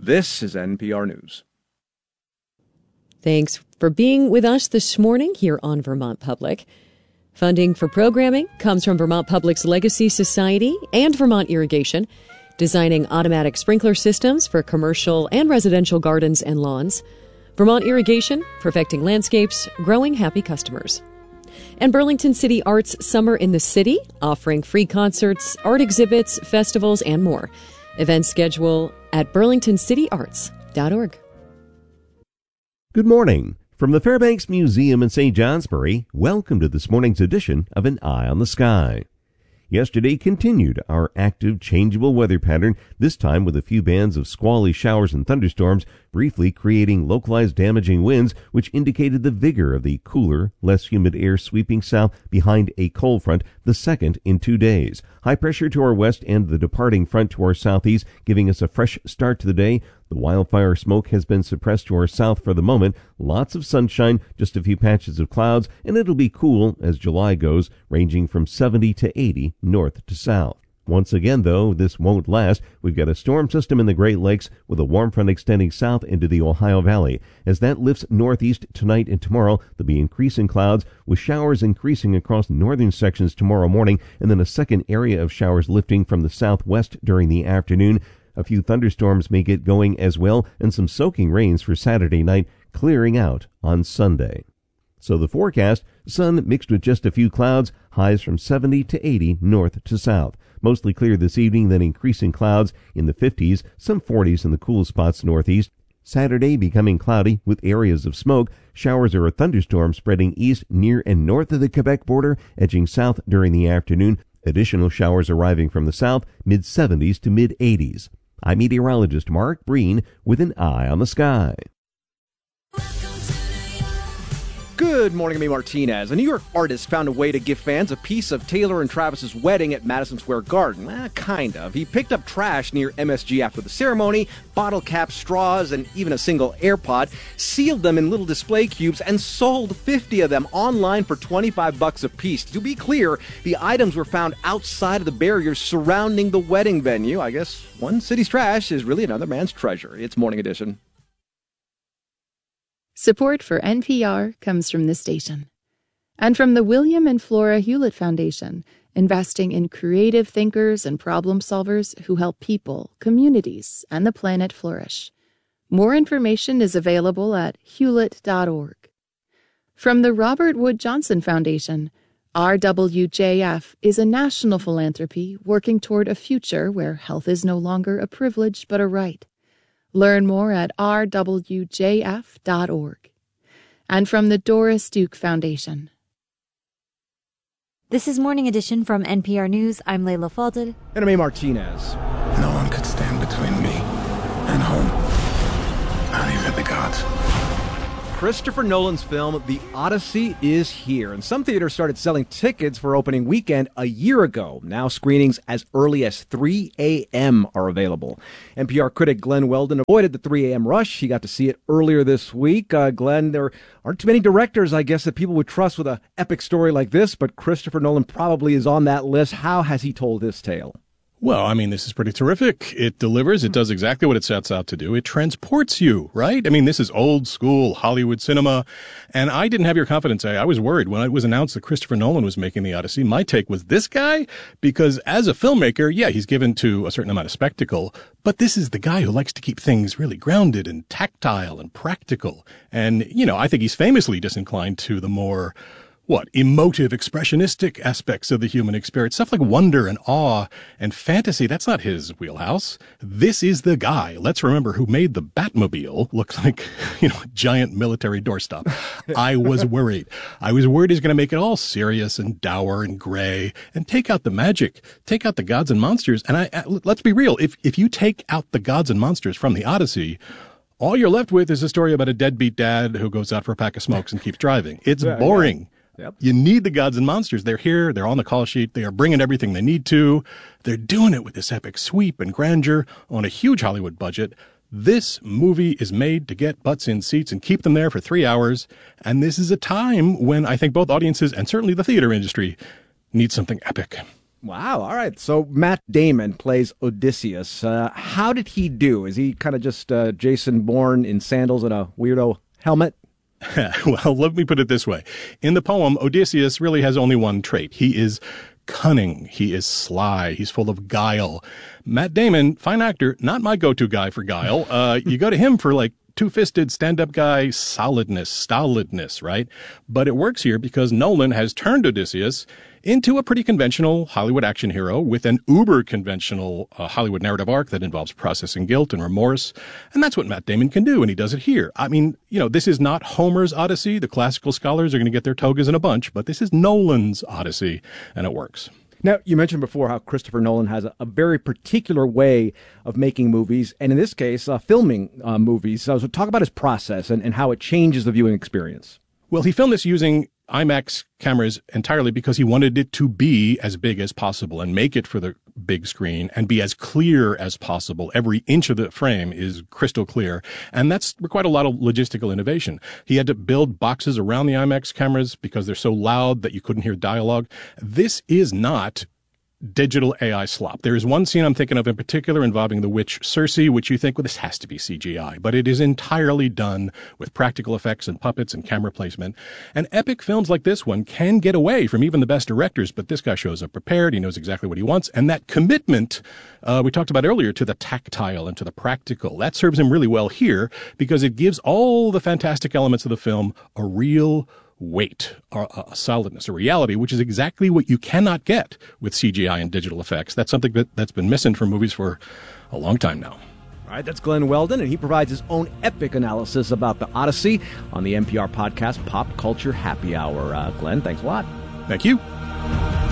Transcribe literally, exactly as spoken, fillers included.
This is N P R News. Thanks for being with us this morning here on Vermont Public. Funding for programming comes from Vermont Public's Legacy Society and Vermont Irrigation, designing automatic sprinkler systems for commercial and residential gardens and lawns. Vermont Irrigation, perfecting landscapes, growing happy customers. And Burlington City Arts Summer in the City, offering free concerts, art exhibits, festivals, and more. Event schedule at burlington city arts dot org. Good morning. From the Fairbanks Museum in Saint Johnsbury, welcome to this morning's edition of An Eye on the Sky. Yesterday continued our active, changeable weather pattern, this time with a few bands of squally showers and thunderstorms, briefly creating localized damaging winds, which indicated the vigor of the cooler, less humid air sweeping south behind a cold front, the second in two days. High pressure to our west and the departing front to our southeast, giving us a fresh start to the day. The wildfire smoke has been suppressed to our south for the moment. Lots of sunshine, just a few patches of clouds, and it'll be cool as July goes, ranging from seventy to eighty north to south. Once again, though, this won't last. We've got a storm system in the Great Lakes with a warm front extending south into the Ohio Valley. As that lifts northeast tonight and tomorrow, there'll be increasing clouds, with showers increasing across northern sections tomorrow morning, and then a second area of showers lifting from the southwest during the afternoon. A few thunderstorms may get going as well, and some soaking rains for Saturday night, clearing out on Sunday. So the forecast, sun mixed with just a few clouds, highs from seventy to eighty north to south. Mostly clear this evening, then increasing clouds in the fifties, some forties in the cool spots northeast. Saturday becoming cloudy with areas of smoke, showers or a thunderstorm spreading east, near and north of the Quebec border, edging south during the afternoon. Additional showers arriving from the south, mid seventies to mid eighties. I'm meteorologist Mark Breen with An Eye on the Sky. Good morning, I'm Martinez. A New York artist found a way to give fans a piece of Taylor and Travis's wedding at Madison Square Garden. Eh, kind of. He picked up trash near M S G after the ceremony, bottle caps, straws, and even a single AirPod, sealed them in little display cubes, and sold fifty of them online for twenty-five bucks a piece. To be clear, the items were found outside of the barriers surrounding the wedding venue. I guess one city's trash is really another man's treasure. It's Morning Edition. Support for N P R comes from this station and from the William and Flora Hewlett Foundation, investing in creative thinkers and problem solvers who help people, communities, and the planet flourish. More information is available at hewlett dot org. From the Robert Wood Johnson Foundation, R W J F is a national philanthropy working toward a future where health is no longer a privilege but a right. Learn more at r w j f dot org. And from the Doris Duke Foundation. This is Morning Edition from N P R News. I'm Layla Falded. And I'm A. Martinez. No one could stand between me and home. Not even the gods. Christopher Nolan's film, The Odyssey, is here, and some theaters started selling tickets for opening weekend a year ago. Now screenings as early as three a.m. are available. N P R critic Glenn Weldon avoided the three a.m. rush. He got to see it earlier this week. Uh, Glenn, there aren't too many directors, I guess, that people would trust with an epic story like this, but Christopher Nolan probably is on that list. How has he told this tale? Well, I mean, this is pretty terrific. It delivers. It does exactly what it sets out to do. It transports you, right? I mean, this is old school Hollywood cinema. And I didn't have your confidence. I, I was worried when it was announced that Christopher Nolan was making The Odyssey. My take was this guy, because as a filmmaker, yeah, he's given to a certain amount of spectacle. But this is the guy who likes to keep things really grounded and tactile and practical. And, you know, I think he's famously disinclined to the more what, emotive, expressionistic aspects of the human experience, stuff like wonder and awe and fantasy. That's not his wheelhouse. This is the guy, let's remember, who made the Batmobile look like, you know, a giant military doorstop. I was worried. I was worried he's going to make it all serious and dour and gray and take out the magic, take out the gods and monsters. And I, I let's be real. If, if you take out the gods and monsters from the Odyssey, all you're left with is a story about a deadbeat dad who goes out for a pack of smokes and keeps driving. It's yeah, boring. Yeah. Yep. You need the gods and monsters. They're here. They're on the call sheet. They are bringing everything they need to. They're doing it with this epic sweep and grandeur on a huge Hollywood budget. This movie is made to get butts in seats and keep them there for three hours. And this is a time when I think both audiences and certainly the theater industry need something epic. Wow. All right. So Matt Damon plays Odysseus. Uh, how did he do? Is he kind of just uh, Jason Bourne in sandals and a weirdo helmet? Well, let me put it this way. In the poem, Odysseus really has only one trait. He is cunning. He is sly. He's full of guile. Matt Damon, fine actor, not my go-to guy for guile. Uh, you go to him for like two-fisted stand-up guy solidness, stolidness, right? But it works here because Nolan has turned Odysseus into a pretty conventional Hollywood action hero with an uber-conventional uh, Hollywood narrative arc that involves processing guilt and remorse. And that's what Matt Damon can do, and he does it here. I mean, you know, this is not Homer's Odyssey. The classical scholars are going to get their togas in a bunch, but this is Nolan's Odyssey, and it works. Now, you mentioned before how Christopher Nolan has a, a very particular way of making movies, and in this case, uh, filming uh, movies. So, so talk about his process and, and how it changes the viewing experience. Well, he filmed this using IMAX cameras entirely because he wanted it to be as big as possible and make it for the big screen and be as clear as possible. Every inch of the frame is crystal clear. And that's required a lot of logistical innovation. He had to build boxes around the IMAX cameras because they're so loud that you couldn't hear dialogue. This is not digital A I slop. There is one scene I'm thinking of in particular involving the witch Circe, which you think, well, this has to be C G I, but it is entirely done with practical effects and puppets and camera placement. And epic films like this one can get away from even the best directors, but this guy shows up prepared. He knows exactly what he wants. And that commitment uh, we talked about earlier to the tactile and to the practical, that serves him really well here because it gives all the fantastic elements of the film a real weight, a, a solidness, a reality, which is exactly what you cannot get with C G I and digital effects. That's something that, that's been missing from movies for a long time now. All right, that's Glenn Weldon, and he provides his own epic analysis about the Odyssey on the N P R podcast Pop Culture Happy Hour. Uh, Glenn, thanks a lot. Thank you.